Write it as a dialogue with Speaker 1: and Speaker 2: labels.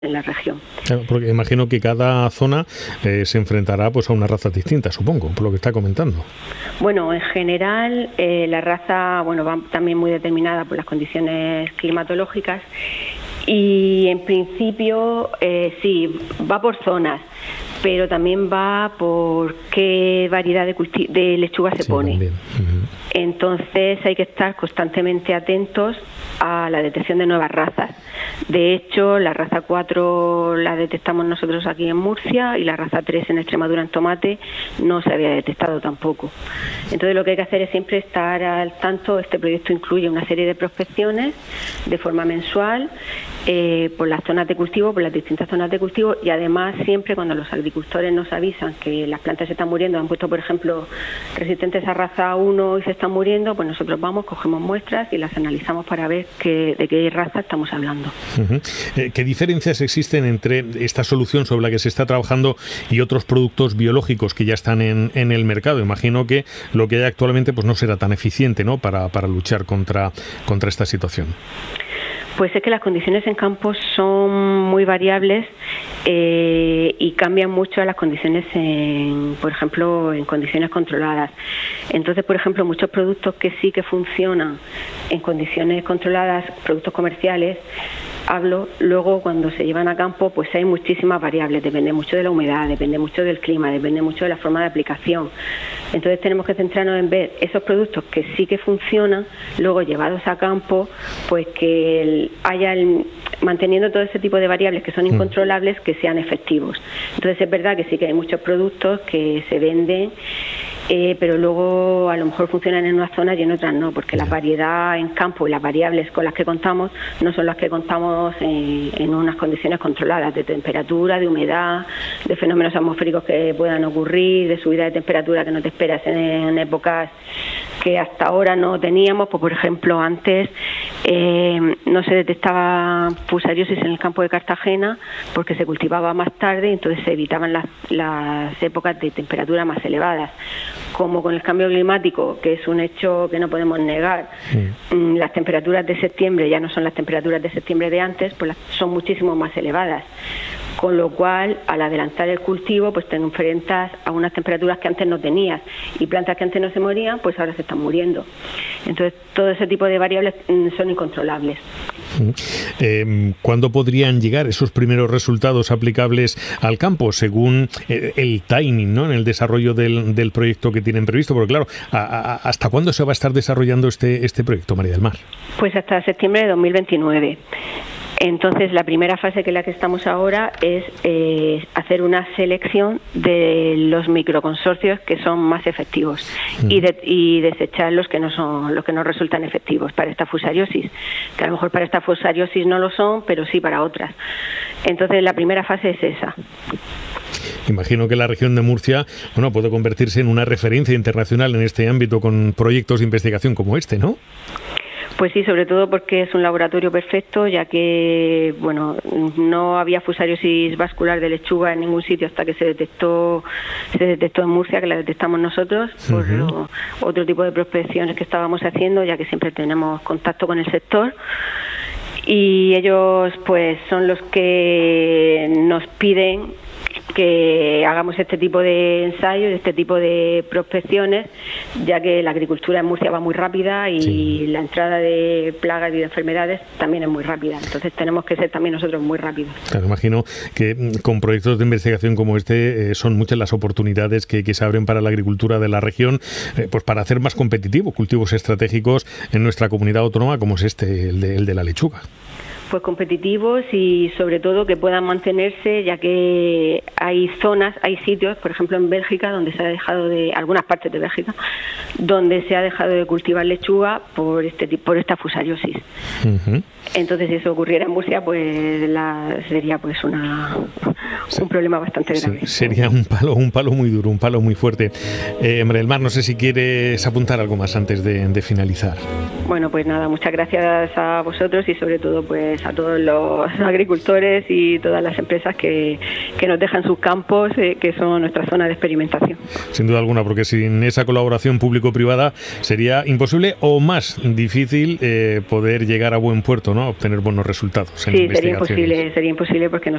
Speaker 1: en la región.
Speaker 2: Claro, porque imagino que cada zona se enfrentará pues a unas razas distintas, supongo, por lo que está comentando.
Speaker 1: Bueno, en general la raza va también muy determinada por las condiciones climatológicas y en principio sí, va por zonas, pero también va por qué variedad de lechuga se pone. Uh-huh. Entonces hay que estar constantemente atentos a la detección de nuevas razas. De hecho, la raza 4 la detectamos nosotros aquí en Murcia y la raza 3 en Extremadura en tomate no se había detectado tampoco. Entonces lo que hay que hacer es siempre estar al tanto. Este proyecto incluye una serie de prospecciones de forma mensual por las zonas de cultivo, por las distintas zonas de cultivo, y además siempre cuando los agricultores nos avisan que las plantas se están muriendo, han puesto por ejemplo resistentes a raza 1 y se están muriendo, pues nosotros vamos, cogemos muestras y las analizamos para ver de qué raza estamos hablando.
Speaker 2: Uh-huh. ¿Qué diferencias existen entre esta solución sobre la que se está trabajando y otros productos biológicos que ya están en el mercado? Imagino que lo que hay actualmente pues no será tan eficiente, ¿no?, para luchar contra esta situación.
Speaker 1: Pues es que las condiciones en campo son muy variables y cambian mucho a las condiciones, por ejemplo, en condiciones controladas. Entonces, por ejemplo, muchos productos que sí que funcionan en condiciones controladas, productos comerciales, luego cuando se llevan a campo, pues hay muchísimas variables, depende mucho de la humedad, depende mucho del clima, depende mucho de la forma de aplicación. Entonces tenemos que centrarnos en ver esos productos que sí que funcionan, luego llevados a campo, pues que manteniendo todo ese tipo de variables que son incontrolables, que sean efectivos. Entonces es verdad que sí que hay muchos productos que se venden, pero luego a lo mejor funcionan en unas zonas y en otras no, porque la variedad en campo y las variables con las que contamos no son las que contamos en unas condiciones controladas de temperatura, de humedad, de fenómenos atmosféricos que puedan ocurrir, de subida de temperatura que no te esperas en épocas que hasta ahora no teníamos. Pues por ejemplo, antes no se detectaba fusariosis en el campo de Cartagena porque se cultivaba más tarde y entonces se evitaban las épocas de temperatura más elevadas. Como con el cambio climático, que es un hecho que no podemos negar, las temperaturas de septiembre ya no son las temperaturas de septiembre de antes, pues son muchísimo más elevadas. Con lo cual, al adelantar el cultivo, pues te enfrentas a unas temperaturas que antes no tenías, y plantas que antes no se morían, pues ahora se están muriendo. Entonces, todo ese tipo de variables son incontrolables.
Speaker 2: ¿Cuándo podrían llegar esos primeros resultados aplicables al campo, según el timing, ¿no?, en el desarrollo del proyecto que tienen previsto? Porque claro, ¿hasta cuándo se va a estar desarrollando este proyecto, María del Mar?
Speaker 1: Pues hasta septiembre de 2029. Entonces, la primera fase, que es la que estamos ahora, es hacer una selección de los microconsorcios que son más efectivos y desechar los que no resultan efectivos para esta fusariosis, que a lo mejor para esta fusariosis no lo son, pero sí para otras. Entonces, la primera fase es esa.
Speaker 2: Imagino que la región de Murcia, puede convertirse en una referencia internacional en este ámbito con proyectos de investigación como este, ¿no?
Speaker 1: Pues sí, sobre todo porque es un laboratorio perfecto, ya que no había fusariosis vascular de lechuga en ningún sitio hasta que se detectó en Murcia, que la detectamos nosotros por otro tipo de prospecciones que estábamos haciendo, ya que siempre tenemos contacto con el sector. Y ellos pues son los que nos piden que hagamos este tipo de ensayos, este tipo de prospecciones, ya que la agricultura en Murcia va muy rápida y la entrada de plagas y de enfermedades también es muy rápida. Entonces tenemos que ser también nosotros muy rápidos.
Speaker 2: Claro, imagino que con proyectos de investigación como este son muchas las oportunidades que se abren para la agricultura de la región, pues para hacer más competitivos cultivos estratégicos en nuestra comunidad autónoma, como es el de la lechuga.
Speaker 1: Pues competitivos y sobre todo que puedan mantenerse, ya que hay sitios, por ejemplo en Bélgica, donde se ha dejado algunas partes de Bélgica, donde se ha dejado de cultivar lechuga por esta fusariosis. Uh-huh. Entonces, si eso ocurriera en Murcia, pues sería pues un problema bastante grave.
Speaker 2: Sí, sería un palo muy duro, un palo muy fuerte. María del Mar, no sé si quieres apuntar algo más antes de finalizar.
Speaker 1: Bueno, pues nada, muchas gracias a vosotros y sobre todo pues a todos los agricultores y todas las empresas que nos dejan sus campos, que son nuestra zona de experimentación.
Speaker 2: Sin duda alguna, porque sin esa colaboración público-privada sería imposible o más difícil poder llegar a buen puerto, ¿no? Obtener buenos resultados en investigaciones.
Speaker 1: Sería imposible porque